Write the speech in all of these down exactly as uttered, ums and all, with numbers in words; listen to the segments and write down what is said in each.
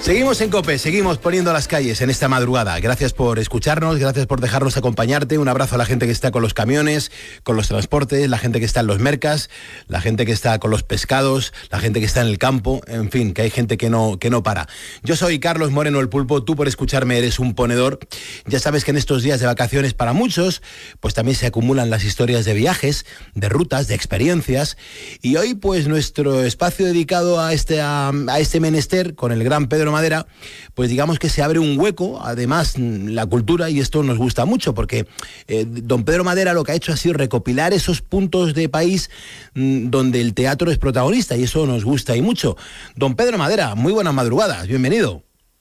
Seguimos en COPE, seguimos poniendo las calles en esta madrugada. Gracias por escucharnos, gracias por dejarnos acompañarte. Un abrazo a la gente que está con los camiones, con los transportes, la gente que está en los mercas, la gente que está con los pescados, la gente que está en el campo, en fin, que hay gente que no, que no para. Yo soy Carlos Moreno el Pulpo, tú por escucharme eres un ponedor. Ya sabes que en estos días de vacaciones para muchos, pues también se acumulan las historias de viajes, de rutas, de experiencias. Y hoy pues nuestro espacio dedicado a este, a, a este menester con el gran Pedro Madera, pues digamos que se abre un hueco, además la cultura, y esto nos gusta mucho, porque eh, don Pedro Madera lo que ha hecho ha sido recopilar esos puntos de país mmm, donde el teatro es protagonista, y eso nos gusta y mucho. Don Pedro Madera, muy buenas madrugadas, bienvenido.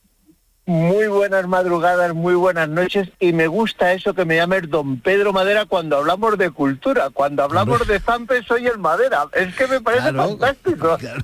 Muy buenas madrugadas, muy buenas noches, y me gusta eso que me llames don Pedro Madera cuando hablamos de cultura. Cuando hablamos Hombre. de Zampe soy el Madera, es que me parece claro, fantástico. Claro.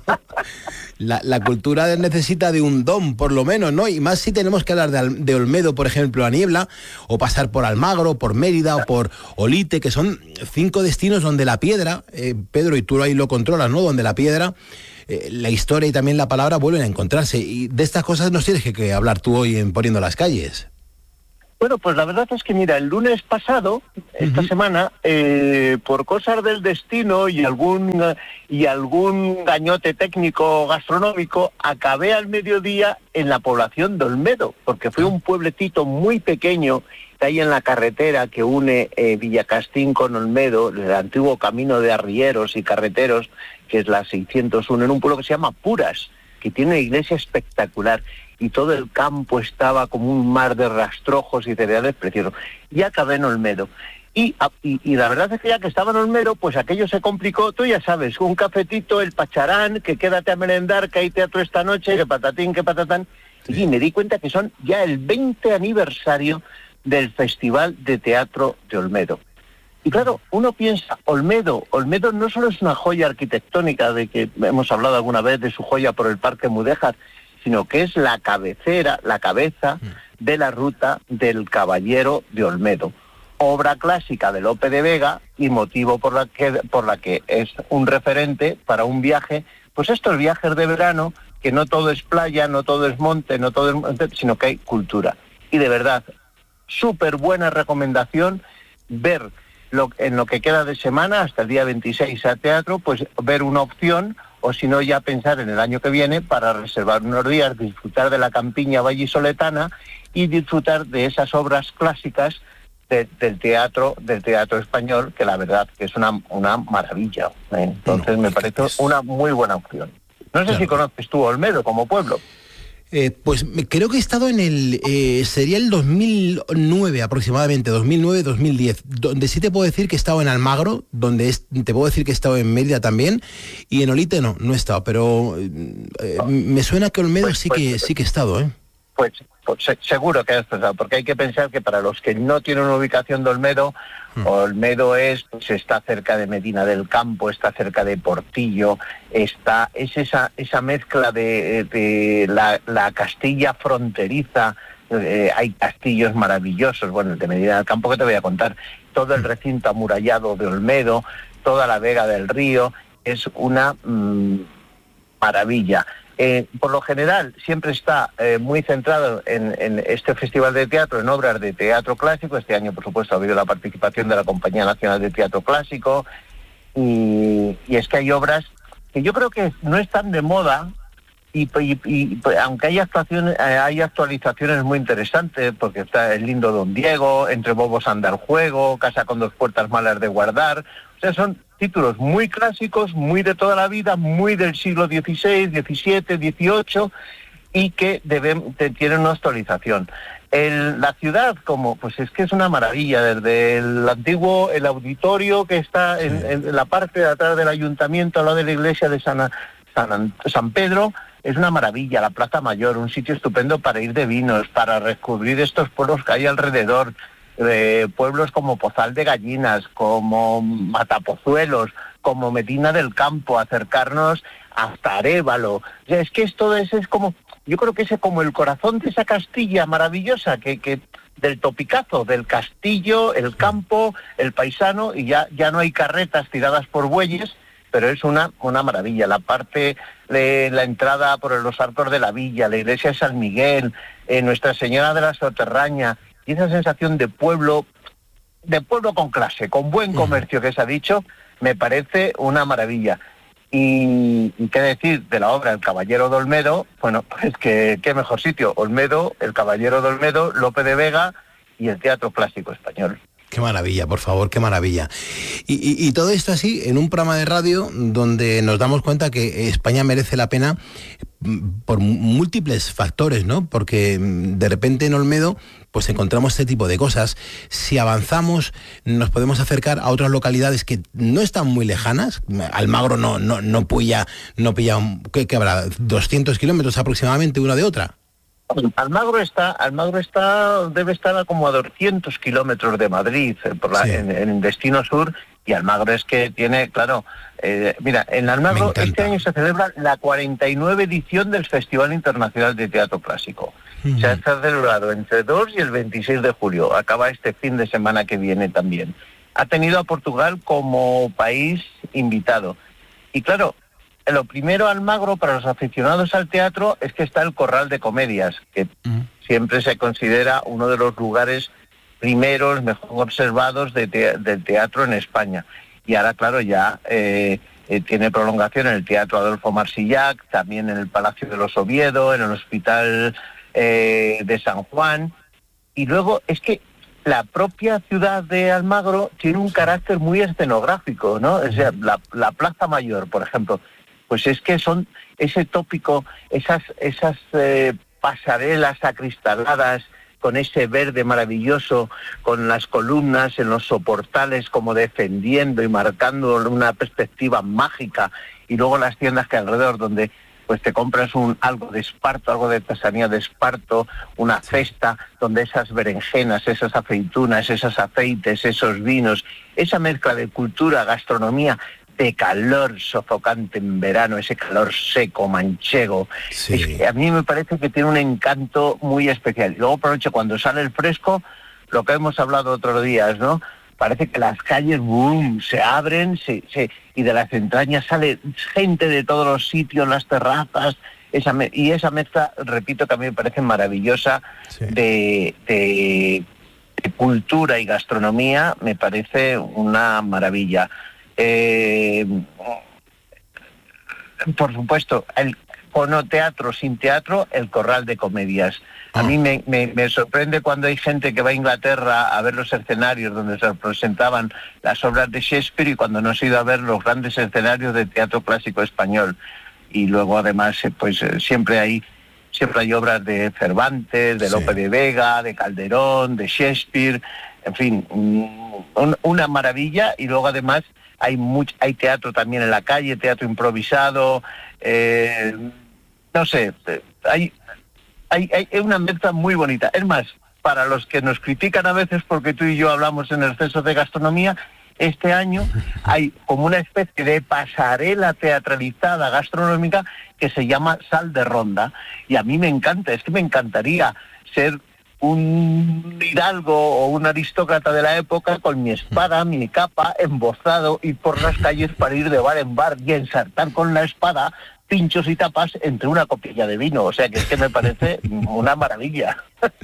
La, la cultura necesita de un don, por lo menos, ¿no? Y más si tenemos que hablar de, de Olmedo, por ejemplo, a Niebla, o pasar por Almagro, por Mérida, o por Olite, que son cinco destinos donde la piedra, eh, Pedro, y tú ahí lo controlas, ¿no? Donde la piedra... Eh, la historia y también la palabra vuelven a encontrarse, y de estas cosas nos tienes que, que hablar tú hoy en Poniendo las Calles. Bueno, pues la verdad es que mira, el lunes pasado, esta uh-huh. semana, eh, por cosas del destino y algún y algún gañote técnico gastronómico, acabé al mediodía en la población de Olmedo, porque fue un pueblecito muy pequeño ahí en la carretera que une eh, Villacastín con Olmedo, el antiguo camino de arrieros y carreteros, que es la seiscientos uno, en un pueblo que se llama Puras, que tiene una iglesia espectacular, y todo el campo estaba como un mar de rastrojos y cereales preciosos. Y acabé en Olmedo. Y, y, y la verdad es que ya que estaba en Olmedo, pues aquello se complicó, tú ya sabes, un cafetito, el pacharán, que quédate a merendar, que hay teatro esta noche, que patatín, que patatán. Y me di cuenta que son ya el veinte aniversario del Festival de Teatro de Olmedo. Y claro, uno piensa, Olmedo, Olmedo no solo es una joya arquitectónica, de que hemos hablado alguna vez de su joya por el Parque Mudéjar, sino que es la cabecera, la cabeza de la ruta del Caballero de Olmedo, obra clásica de Lope de Vega y motivo por la que, por la que es un referente para un viaje, pues estos viajes de verano, que no todo es playa, no todo es monte, no todo es monte, sino que hay cultura. Y de verdad, súper buena recomendación ver lo, en lo que queda de semana, hasta el día veintiséis a teatro, pues ver una opción, o si no ya pensar en el año que viene para reservar unos días, disfrutar de la campiña vallisoletana y disfrutar de esas obras clásicas de, del teatro del teatro español, que la verdad que es una, una maravilla, ¿eh? Entonces no, me parece es... una muy buena opción. No sé claro. si conoces tú Olmedo como pueblo. Eh, pues creo que he estado en el, eh, sería el dos mil nueve aproximadamente, dos mil nueve dos mil diez, donde sí te puedo decir que he estado en Almagro, donde es, te puedo decir que he estado en Mérida también, y en Olite no, no he estado, pero eh, me suena que Olmedo pues, sí, pues, que, sí que he estado, ¿eh? Pues, pues seguro que has pasado, porque hay que pensar que para los que no tienen una ubicación de Olmedo, hmm. Olmedo es, pues está cerca de Medina del Campo, está cerca de Portillo, está, es esa, esa mezcla de, de la, la Castilla fronteriza, eh, hay castillos maravillosos, bueno, el de Medina del Campo que te voy a contar, todo el recinto amurallado de Olmedo, toda la Vega del Río, es una mmm, maravilla. Eh, por lo general siempre está eh, muy centrado en, en este festival de teatro, en obras de teatro clásico. Este año, por supuesto, ha habido la participación de la Compañía Nacional de Teatro Clásico, y, y es que hay obras que yo creo que no están de moda, y, y, y aunque hay actuaciones, hay actualizaciones muy interesantes, porque está el lindo Don Diego, Entre bobos anda el juego, Casa con dos puertas malas de guardar. O sea, son títulos muy clásicos, muy de toda la vida, muy del siglo dieciséis, diecisiete, dieciocho, y que deben, tienen una actualización. El, la ciudad, como pues es que es una maravilla, desde el antiguo, el auditorio que está en, en la parte de atrás del ayuntamiento, al lado de la iglesia de San, San, San Pedro, es una maravilla. La Plaza Mayor, un sitio estupendo para ir de vinos, para descubrir estos pueblos que hay alrededor, eh, pueblos como Pozal de Gallinas, como Matapozuelos, como Medina del Campo, acercarnos hasta Arévalo. O sea, es que esto es, es como, yo creo que es como el corazón de esa Castilla maravillosa, que, que del topicazo, del castillo, el campo, el paisano, y ya, ya no hay carretas tiradas por bueyes, pero es una, una maravilla. La parte de la entrada por los arcos de la villa, la iglesia de San Miguel, eh, Nuestra Señora de la Soterraña, y esa sensación de pueblo, de pueblo con clase, con buen comercio que se ha dicho, me parece una maravilla. Y, y qué decir de la obra El Caballero de Olmedo, bueno, pues que qué mejor sitio, Olmedo, El Caballero de Olmedo, Lope de Vega y el Teatro Clásico Español. Qué maravilla, por favor, qué maravilla. Y, y, y todo esto así, en un programa de radio donde nos damos cuenta que España merece la pena por múltiples factores, ¿no? Porque de repente en Olmedo pues encontramos este tipo de cosas. Si avanzamos, nos podemos acercar a otras localidades que no están muy lejanas. Almagro no no no pilla, no pilla, ¿qué, qué habrá? doscientos kilómetros aproximadamente una de otra. Almagro está, Almagro está, debe estar a como a doscientos kilómetros de Madrid, por la, sí. en, en destino sur, y Almagro es que tiene, claro, eh, mira, en Almagro este año se celebra la cuarenta y nueve edición del Festival Internacional de Teatro Clásico. Uh-huh. Se ha celebrado entre el dos y el veintiséis de julio, acaba este fin de semana que viene también. Ha tenido a Portugal como país invitado. Y claro, lo primero, Almagro, para los aficionados al teatro, es que está el Corral de Comedias, que uh-huh. siempre se considera uno de los lugares primeros, mejor observados de te- del teatro en España. Y ahora, claro, ya eh, eh, tiene prolongación en el Teatro Adolfo Marsillac, también en el Palacio de los Oviedo, en el Hospital eh, de San Juan. Y luego es que la propia ciudad de Almagro tiene un carácter muy escenográfico, ¿no? O sea, la, la Plaza Mayor, por ejemplo, pues es que son ese tópico, esas esas eh, pasarelas acristaladas con ese verde maravilloso, con las columnas en los soportales como defendiendo y marcando una perspectiva mágica, y luego las tiendas que alrededor donde pues te compras un algo de Esparto, algo de artesanía de Esparto, una cesta donde esas berenjenas, esas aceitunas, esos aceites, esos vinos, esa mezcla de cultura, gastronomía, de calor sofocante en verano, ese calor seco, manchego. Sí. Es que a mí me parece que tiene un encanto muy especial. Y luego por la noche, cuando sale el fresco, lo que hemos hablado otros días, ¿no? Parece que las calles, boom, se abren se, se, y de las entrañas sale gente de todos los sitios, las terrazas, esa me- y esa mezcla, repito, que a mí me parece maravillosa, sí. de, de, de cultura y gastronomía, me parece una maravilla. Eh, por supuesto, el con teatro, sin teatro, el Corral de Comedias. A ah. mí me, me, me sorprende cuando hay gente que va a Inglaterra a ver los escenarios donde se presentaban las obras de Shakespeare, y cuando no se ha ido a ver los grandes escenarios de teatro clásico español. Y luego además pues siempre hay siempre hay obras de Cervantes, de Lope sí. de Vega, de Calderón, de Shakespeare, en fin, un, una maravilla. Y luego además hay mucho, hay teatro también en la calle, teatro improvisado, eh, no sé, hay, hay, hay una mezcla muy bonita. Es más, para los que nos critican a veces porque tú y yo hablamos en exceso de gastronomía, este año hay como una especie de pasarela teatralizada gastronómica que se llama Sal de Ronda, y a mí me encanta, es que me encantaría ser un hidalgo o un aristócrata de la época con mi espada, mi capa, embozado, ir por las calles para ir de bar en bar y ensartar con la espada pinchos y tapas entre una copilla de vino. O sea, que es que me parece una maravilla.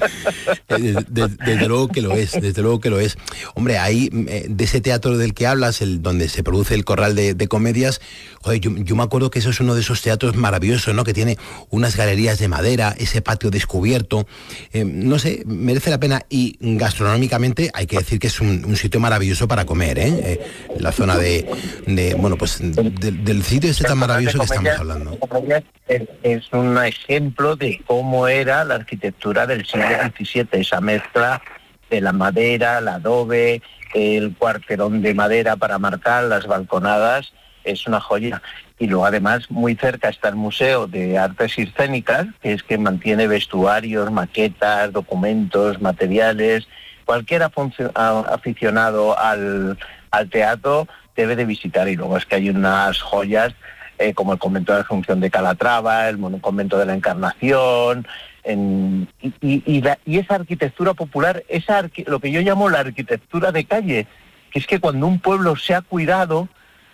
Desde, desde, desde luego que lo es, desde luego que lo es. Hombre, ahí, de ese teatro del que hablas, el donde se produce el Corral de, de Comedias, joder, yo, yo me acuerdo que eso es uno de esos teatros maravillosos, ¿no? Que tiene unas galerías de madera, ese patio descubierto, eh, no sé, merece la pena. Y gastronómicamente hay que decir que es un, un sitio maravilloso para comer, ¿eh? eh la zona de, de bueno, pues de, del sitio este tan maravilloso que estamos hablando. Es, es un ejemplo de cómo era la arquitectura del siglo diecisiete, esa mezcla de la madera, el adobe, el cuarterón de madera para marcar las balconadas, es una joya. Y luego además muy cerca está el Museo de Artes Escénicas, que es que mantiene vestuarios, maquetas, documentos, materiales. Cualquier func- aficionado al, al teatro debe de visitar. Y luego es que hay unas joyas Eh, como el convento de la Asunción de Calatrava, el convento de la Encarnación, en, y, y, y, la, y esa arquitectura popular, esa arqui, lo que yo llamo la arquitectura de calle, que es que cuando un pueblo se ha cuidado,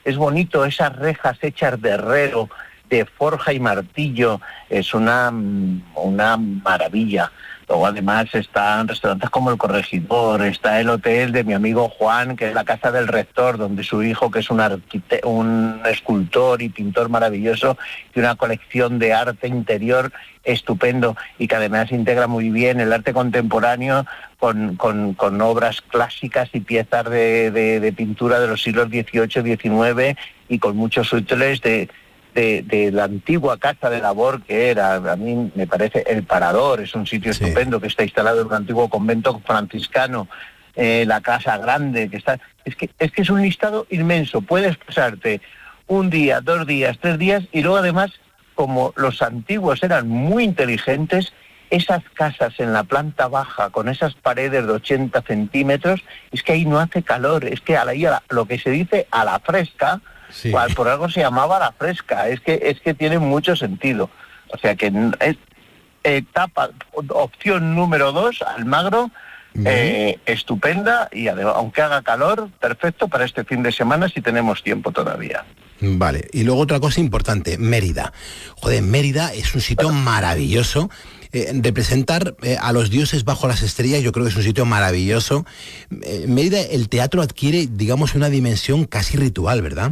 es bonito, esas rejas hechas de herrero, de forja y martillo, es una, una maravilla. Luego además están restaurantes como El Corregidor, está el hotel de mi amigo Juan, que es la casa del rector, donde su hijo, que es un, arquite- un escultor y pintor maravilloso, tiene una colección de arte interior estupendo y que además integra muy bien el arte contemporáneo con, con, con obras clásicas y piezas de, de, de pintura de los siglos dieciocho y diecinueve y con muchos útiles de... De, de la antigua casa de labor que era, a mí me parece El Parador, es un sitio sí. estupendo que está instalado en un antiguo convento franciscano, eh, la Casa Grande, que está, es que, es que es un listado inmenso, puedes pasarte un día, dos días, tres días, y luego además, como los antiguos eran muy inteligentes, esas casas en la planta baja, con esas paredes de ochenta centímetros, es que ahí no hace calor, es que ahí a la, lo que se dice a la fresca, sí. Cual, por algo se llamaba La Fresca, es que es que tiene mucho sentido. O sea que es etapa, opción número dos, Almagro, eh, estupenda y además, aunque haga calor, perfecto para este fin de semana si tenemos tiempo todavía. Vale, y luego otra cosa importante, Mérida. Joder, Mérida es un sitio bueno. maravilloso. Eh, representar eh, a los dioses bajo las estrellas, yo creo que es un sitio maravilloso. Eh, Mérida, el teatro adquiere, digamos, una dimensión casi ritual, ¿verdad?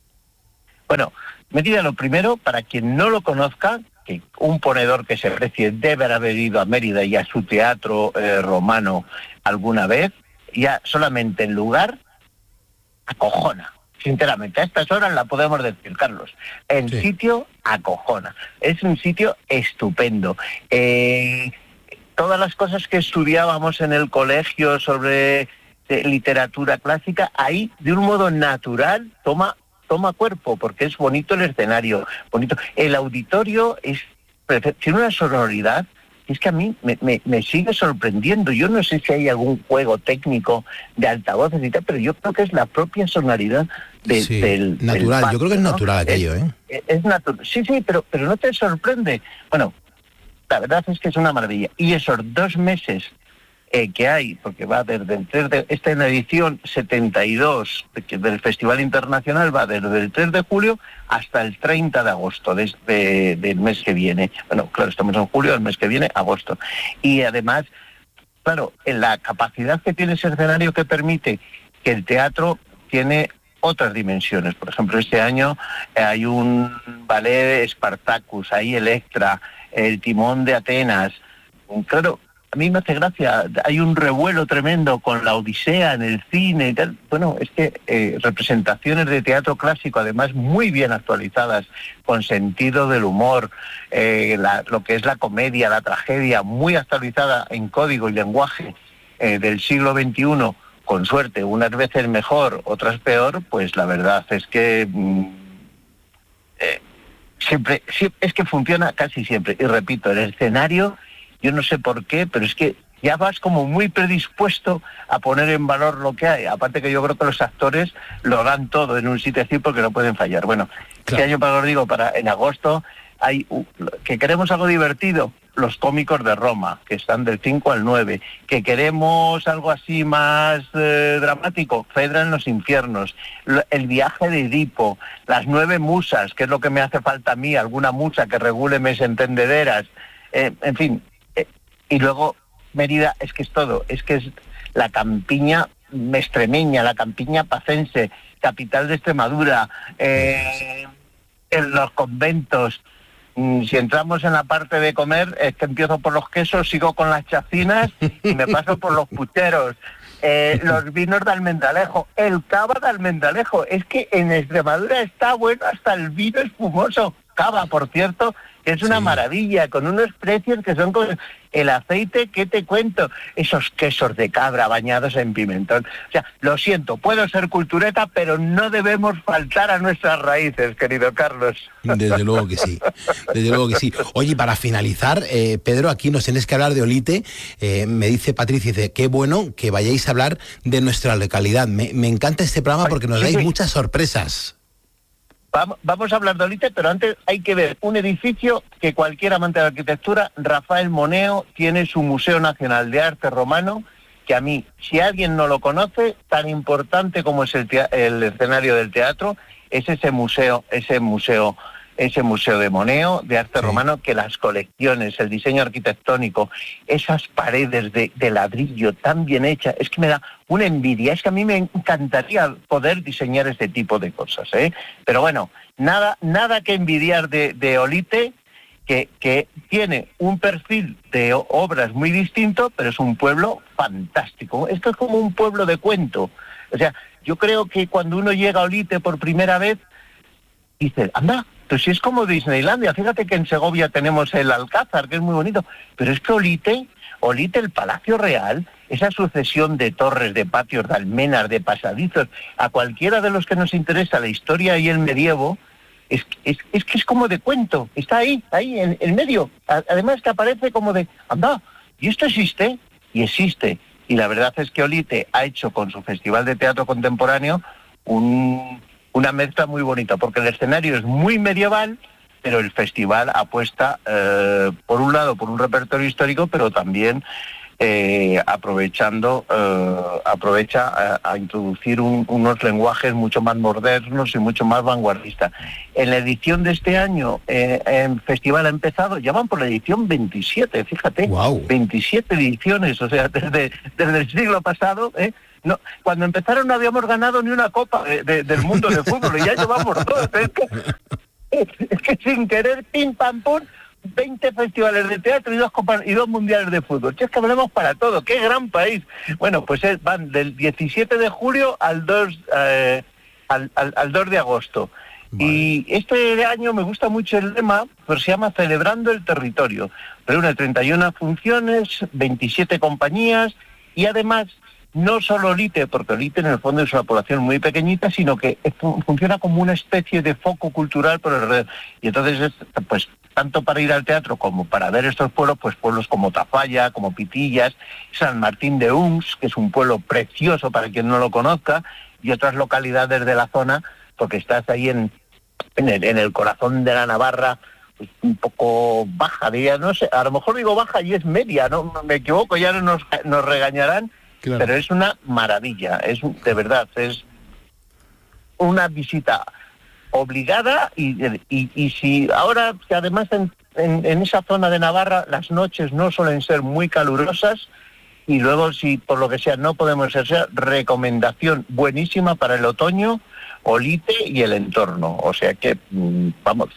Bueno, Mérida, lo primero, para quien no lo conozca, que un ponedor que se precie debe haber ido a Mérida y a su teatro eh, romano alguna vez, ya solamente el lugar acojona. Sinceramente, a estas horas la podemos decir, Carlos. El sí. sitio acojona. Es un sitio estupendo. Eh, todas las cosas que estudiábamos en el colegio sobre eh, literatura clásica, ahí, de un modo natural, toma... toma cuerpo, porque es bonito el escenario, bonito. El auditorio es tiene una sonoridad, es que a mí me, me, me sigue sorprendiendo. Yo no sé si hay algún juego técnico de altavoces y tal, pero yo creo que es la propia sonoridad de, sí, del natural, del yo creo que es ¿no? natural aquello, es, ¿eh? Es, es natural, sí, sí, pero, pero no te sorprende. Bueno, la verdad es que es una maravilla. Y esos dos meses Eh, que hay, porque va desde el tres de, esta es la edición setenta y dos de, del Festival Internacional, va desde el tres de julio hasta el treinta de agosto de, de, del mes que viene. Bueno, claro, estamos en julio, el mes que viene, agosto. Y además, claro, en la capacidad que tiene ese escenario que permite que el teatro tiene otras dimensiones. Por ejemplo, este año eh, hay un ballet Spartacus, hay Electra, el Timón de Atenas. Claro, a mí me hace gracia, hay un revuelo tremendo con la Odisea en el cine y tal. Bueno, es que eh, representaciones de teatro clásico, además muy bien actualizadas, con sentido del humor, eh, la, lo que es la comedia, la tragedia, muy actualizada en código y lenguaje eh, del siglo veintiuno, con suerte, unas veces mejor, otras peor, pues la verdad es que mm, eh, siempre, siempre, es que funciona casi siempre. Y repito, el escenario, yo no sé por qué, pero es que ya vas como muy predispuesto a poner en valor lo que hay. Aparte que yo creo que los actores lo dan todo en un sitio así porque no pueden fallar. Bueno, claro. Este año, para os digo, para en agosto, hay uh, que queremos algo divertido, los cómicos de Roma, que están del cinco al nueve. Que queremos algo así más eh, dramático, Fedra en los infiernos. El viaje de Edipo, las nueve musas, que es lo que me hace falta a mí, alguna musa que regule mis entendederas. Eh, en fin... Y luego Mérida es que es todo, es que es la campiña extremeña, la campiña pacense, capital de Extremadura, eh, en los conventos. Si entramos en la parte de comer, es que empiezo por los quesos, sigo con las chacinas y me paso por los pucheros. Eh, los vinos de Almendalejo, el cava de Almendalejo, es que en Extremadura está bueno hasta el vino espumoso. Cava, por cierto, que es una sí. maravilla, con unos precios que son con el aceite, ¿qué te cuento? Esos quesos de cabra bañados en pimentón. O sea, lo siento, puedo ser cultureta, pero no debemos faltar a nuestras raíces, querido Carlos. Desde luego que sí, desde luego que sí. Oye, para finalizar, eh, Pedro, aquí nos tienes que hablar de Olite. Eh, me dice Patricia, dice, qué bueno que vayáis a hablar de nuestra localidad. Me, me encanta este programa porque nos dais sí, sí. muchas sorpresas. Vamos a hablar de Olite, pero antes hay que ver un edificio que cualquier amante de la arquitectura, Rafael Moneo, tiene su Museo Nacional de Arte Romano, que a mí, si alguien no lo conoce, tan importante como es el, tea- el escenario del teatro, es ese museo, ese museo, ese museo de Moneo, de arte sí. romano, que las colecciones, el diseño arquitectónico, esas paredes de, de ladrillo tan bien hechas, es que me da una envidia, es que a mí me encantaría poder diseñar este tipo de cosas, ¿eh? Pero bueno, nada, nada que envidiar de, de Olite, Que, que tiene un perfil de obras muy distinto, pero es un pueblo fantástico. Esto es como un pueblo de cuento. O sea, yo creo que cuando uno llega a Olite por primera vez, dice, anda, pues si es como Disneylandia. Fíjate que en Segovia tenemos el Alcázar, que es muy bonito, pero es que Olite, Olite, el Palacio Real, esa sucesión de torres, de patios, de almenas, de pasadizos, a cualquiera de los que nos interesa la historia y el medievo, Es, es, es que es como de cuento, está ahí, ahí, en el medio. Además que aparece como de, anda, ¿y esto existe? Y existe. Y la verdad es que Olite ha hecho con su Festival de Teatro Contemporáneo un, una mezcla muy bonita, porque el escenario es muy medieval, pero el festival apuesta, eh, por un lado, por un repertorio histórico, pero también eh, aprovechando, eh, aprovecha a, a introducir un, unos lenguajes mucho más modernos y mucho más vanguardistas. En la edición de este año, eh, el festival ha empezado, ya van por la edición veintisiete, fíjate, wow. veintisiete ediciones, o sea, desde, desde el siglo pasado, ¿eh? No, cuando empezaron no habíamos ganado ni una copa de, de, del mundo de fútbol, y ya llevamos dos, es que, es que sin querer, pim, pam, pum, veinte festivales de teatro y dos copas, y dos mundiales de fútbol. Es que hablemos para todo, qué gran país. Bueno, pues es, van del diecisiete de julio al dos, eh, al, al, al dos de agosto. Vale. Y este año me gusta mucho el lema, pues se llama Celebrando el Territorio. Reúne treinta y una funciones, veintisiete compañías, y además no solo Olite, porque Olite en el fondo es una población muy pequeñita, sino que funciona como una especie de foco cultural por alrededor. Y entonces, es, pues, tanto para ir al teatro como para ver estos pueblos, pues pueblos como Tafalla, como Pitillas, San Martín de Uns, que es un pueblo precioso para quien no lo conozca, y otras localidades de la zona, porque estás ahí en, en, el, en el corazón de la Navarra, pues un poco baja, diría, no sé, a lo mejor digo baja y es media, no me equivoco, ya nos, nos regañarán, claro. Pero es una maravilla, es de verdad, es una visita obligada y, y, y si ahora, que además en, en, en esa zona de Navarra las noches no suelen ser muy calurosas, y luego si por lo que sea no podemos hacer, recomendación buenísima para el otoño, Olite y el entorno, o sea que, vamos,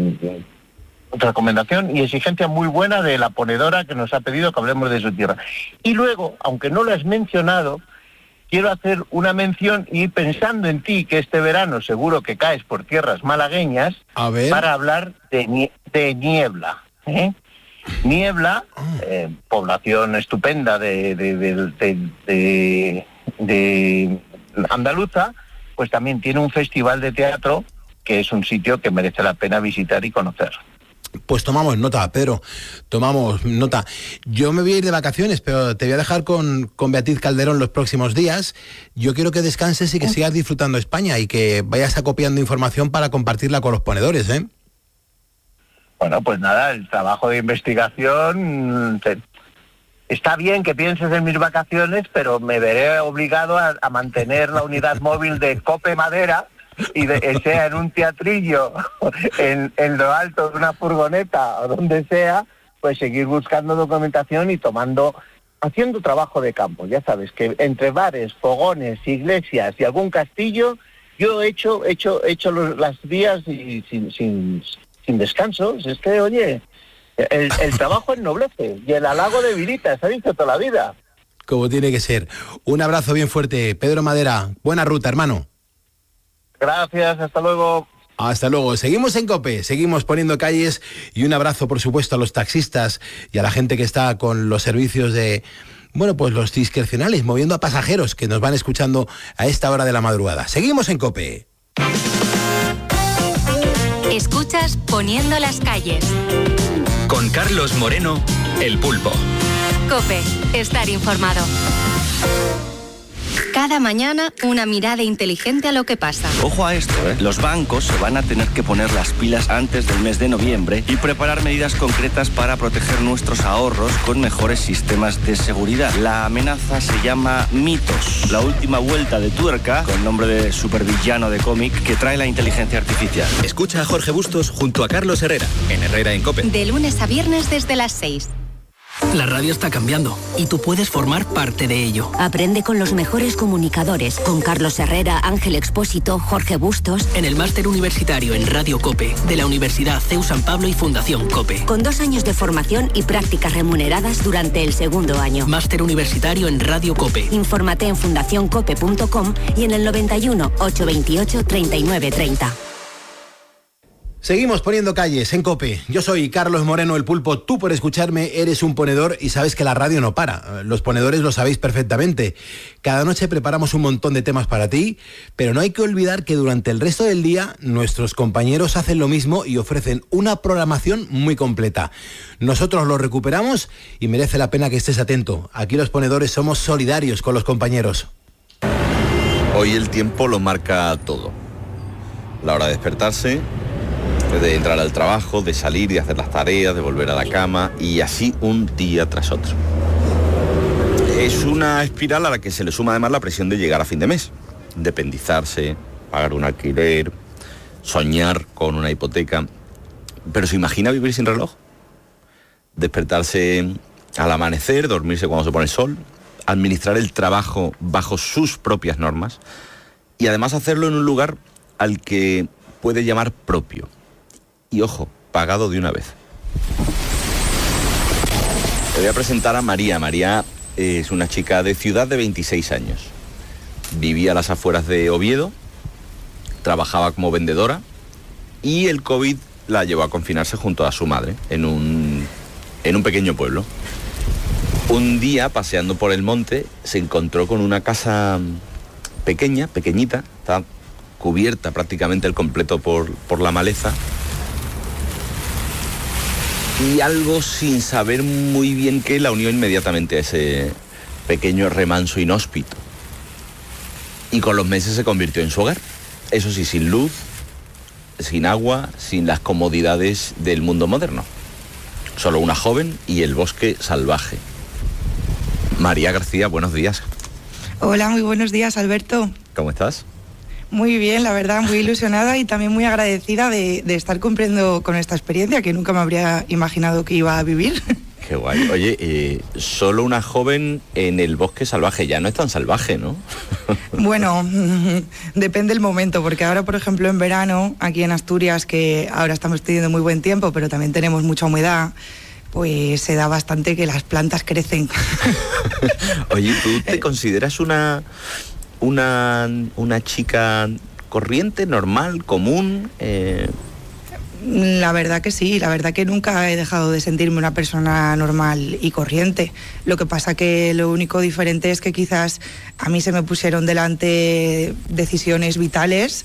recomendación y exigencia muy buena de la ponedora que nos ha pedido que hablemos de su tierra. Y luego, aunque no lo has mencionado, quiero hacer una mención y pensando en ti, que este verano seguro que caes por tierras malagueñas, a ver, para hablar de, nie- de Niebla. ¿eh? Niebla, eh, población estupenda de, de, de, de, de, de andaluza, pues también tiene un festival de teatro que es un sitio que merece la pena visitar y conocer. Pues tomamos nota, Pedro, tomamos nota. Yo me voy a ir de vacaciones, pero te voy a dejar con, con Beatriz Calderón los próximos días. Yo quiero que descanses y que sigas disfrutando España y que vayas acopiando información para compartirla con los ponedores, ¿eh? Bueno, pues nada, el trabajo de investigación... Te... Está bien que pienses en mis vacaciones, pero me veré obligado a, a mantener la unidad móvil de Cope Madera y de, sea en un teatrillo, en, en lo alto de una furgoneta o donde sea, pues seguir buscando documentación y tomando, haciendo trabajo de campo. Ya sabes que entre bares, fogones, iglesias y algún castillo, yo he hecho, he hecho, he hecho los, las días y sin, sin, sin descanso. Es que, oye, el, el trabajo ennoblece y el halago debilita, se ha dicho toda la vida. Como tiene que ser. Un abrazo bien fuerte, Pedro Madera. Buena ruta, hermano. Gracias, hasta luego. Hasta luego. Seguimos en COPE, seguimos poniendo calles y un abrazo, por supuesto, a los taxistas y a la gente que está con los servicios de, bueno, pues los discrecionales, moviendo a pasajeros que nos van escuchando a esta hora de la madrugada. Seguimos en COPE. Escuchas Poniendo las calles. Con Carlos Moreno, El Pulpo. COPE, estar informado. Cada mañana, una mirada inteligente a lo que pasa. Ojo a esto, ¿eh? Los bancos se van a tener que poner las pilas antes del mes de noviembre y preparar medidas concretas para proteger nuestros ahorros con mejores sistemas de seguridad. La amenaza se llama Mitos, la última vuelta de tuerca, con nombre de supervillano de cómic, que trae la inteligencia artificial. Escucha a Jorge Bustos junto a Carlos Herrera, en Herrera en COPE. De lunes a viernes desde las seis. La radio está cambiando y tú puedes formar parte de ello. Aprende con los mejores comunicadores, con Carlos Herrera, Ángel Expósito, Jorge Bustos. En el máster universitario en Radio COPE de la Universidad C E U San Pablo y Fundación COPE. Con dos años de formación y prácticas remuneradas durante el segundo año. Máster universitario en Radio COPE. Infórmate en fundación cope punto com y en el noventa y uno, ochocientos veintiocho, treinta y nueve treinta. Seguimos poniendo calles en COPE. Yo soy Carlos Moreno, el Pulpo. Tú, por escucharme, eres un ponedor y sabes que la radio no para. Los ponedores lo sabéis perfectamente. Cada noche preparamos un montón de temas para ti, pero no hay que olvidar que durante el resto del día nuestros compañeros hacen lo mismo y ofrecen una programación muy completa. Nosotros lo recuperamos y merece la pena que estés atento. Aquí los ponedores somos solidarios con los compañeros. Hoy el tiempo lo marca todo. La hora de despertarse, de entrar al trabajo, de salir y hacer las tareas, de volver a la cama, y así un día tras otro. Es una espiral a la que se le suma además la presión de llegar a fin de mes, independizarse, pagar un alquiler, soñar con una hipoteca. Pero ¿se imagina vivir sin reloj? Despertarse al amanecer, dormirse cuando se pone el sol, administrar el trabajo bajo sus propias normas y además hacerlo en un lugar al que puede llamar propio. Y ojo, pagado de una vez. Te voy a presentar a María. María es una chica de ciudad de veintiséis años. Vivía a las afueras de Oviedo, trabajaba como vendedora y el COVID la llevó a confinarse junto a su madre en un, en un pequeño pueblo. Un día, paseando por el monte, se encontró con una casa pequeña, pequeñita, está cubierta prácticamente el completo por, por la maleza, y algo sin saber muy bien qué la unió inmediatamente a ese pequeño remanso inhóspito. Y con los meses se convirtió en su hogar. Eso sí, sin luz, sin agua, sin las comodidades del mundo moderno. Solo una joven y el bosque salvaje. María García, buenos días. Hola, muy buenos días, Alberto. ¿Cómo estás? Muy bien, la verdad, muy ilusionada y también muy agradecida de, de estar cumpliendo con esta experiencia que nunca me habría imaginado que iba a vivir. Qué guay. Oye, eh, solo una joven en el bosque salvaje, ya no es tan salvaje, ¿no? Bueno, depende del momento, porque ahora, por ejemplo, en verano, aquí en Asturias, que ahora estamos teniendo muy buen tiempo, pero también tenemos mucha humedad, pues se da bastante que las plantas crecen. Oye, ¿tú te consideras una... Una, una chica corriente, normal, común? Eh... La verdad que sí, la verdad que nunca he dejado de sentirme una persona normal y corriente. Lo que pasa que lo único diferente es que quizás a mí se me pusieron delante decisiones vitales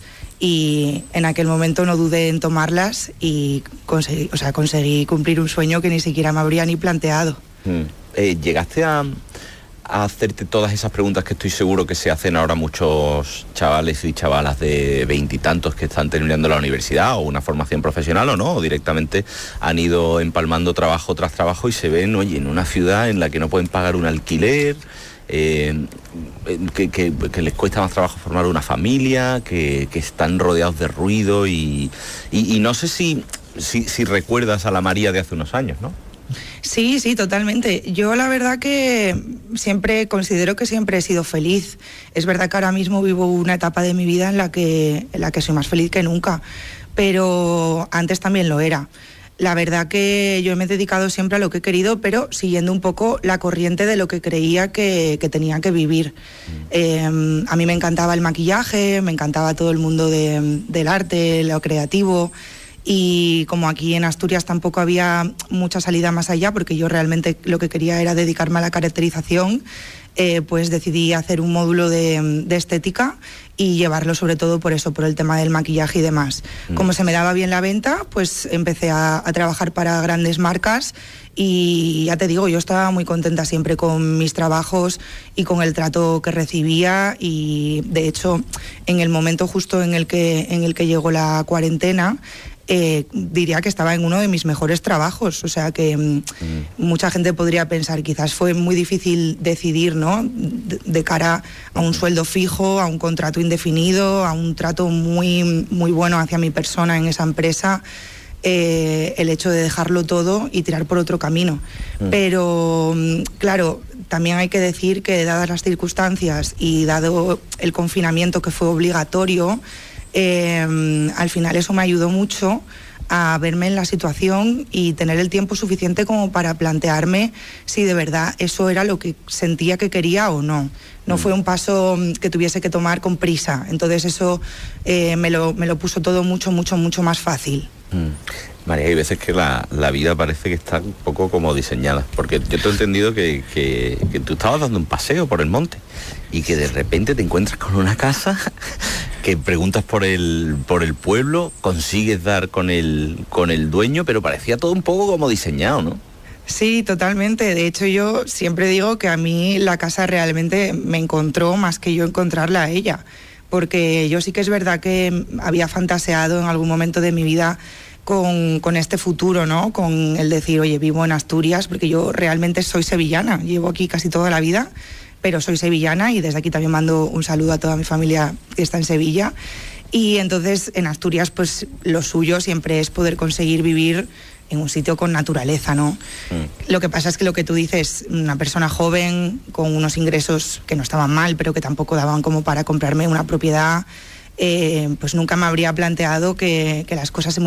y en aquel momento no dudé en tomarlas y conseguí, o sea, conseguí cumplir un sueño que ni siquiera me habría ni planteado. Mm. Eh, ¿Llegaste a... a hacerte todas esas preguntas que estoy seguro que se hacen ahora muchos chavales y chavalas de veintitantos que están terminando la universidad o una formación profesional o no, o directamente han ido empalmando trabajo tras trabajo y se ven, oye, en una ciudad en la que no pueden pagar un alquiler, eh, que, que, que les cuesta más trabajo formar una familia, que, que están rodeados de ruido y, y, y no sé si, si, si recuerdas a la María de hace unos años, ¿no? Sí, sí, totalmente. Yo la verdad que siempre considero que siempre he sido feliz. Es verdad que ahora mismo vivo una etapa de mi vida en la que, en la que soy más feliz que nunca, pero antes también lo era. La verdad que yo me he dedicado siempre a lo que he querido, pero siguiendo un poco la corriente de lo que creía que, que tenía que vivir. Mm. Eh, a mí me encantaba el maquillaje, me encantaba todo el mundo de, del arte, lo creativo. Y como aquí en Asturias tampoco había mucha salida más allá, porque yo realmente lo que quería era dedicarme a la caracterización, eh, pues decidí hacer un módulo de, de estética y llevarlo sobre todo por eso, por el tema del maquillaje y demás. Mm. Como se me daba bien la venta, pues empecé a, a trabajar para grandes marcas y ya te digo, yo estaba muy contenta siempre con mis trabajos y con el trato que recibía, y de hecho en el momento justo en el que, en el que llegó la cuarentena, Eh, diría que estaba en uno de mis mejores trabajos, o sea que mm. mucha gente podría pensar, quizás fue muy difícil decidir, ¿no? De, de cara a un sueldo fijo, a un contrato indefinido, a un trato muy, muy bueno hacia mi persona en esa empresa, eh, el hecho de dejarlo todo y tirar por otro camino. Mm. Pero, claro, también hay que decir que dadas las circunstancias y dado el confinamiento que fue obligatorio, Eh, al final eso me ayudó mucho a verme en la situación y tener el tiempo suficiente como para plantearme si de verdad eso era lo que sentía que quería o no. No mm. fue un paso que tuviese que tomar con prisa, entonces eso eh, me, lo, me lo puso todo mucho, mucho, mucho más fácil. Mm. María, hay veces que la, la vida parece que está un poco como diseñada, porque yo te he entendido que, que, que tú estabas dando un paseo por el monte y que de repente te encuentras con una casa, que preguntas por el, por el pueblo, consigues dar con el, con el dueño, pero parecía todo un poco como diseñado, ¿no? Sí, totalmente. De hecho, yo siempre digo que a mí la casa realmente me encontró más que yo encontrarla a ella, porque yo sí que es verdad que había fantaseado en algún momento de mi vida Con, con este futuro, ¿no? Con el decir, oye, vivo en Asturias, porque yo realmente soy sevillana, llevo aquí casi toda la vida, pero soy sevillana y desde aquí también mando un saludo a toda mi familia que está en Sevilla. Y entonces en Asturias, pues lo suyo siempre es poder conseguir vivir en un sitio con naturaleza, ¿no? Mm. Lo que pasa es que lo que tú dices, una persona joven con unos ingresos que no estaban mal, pero que tampoco daban como para comprarme una propiedad, eh, pues nunca me habría planteado que, que las cosas se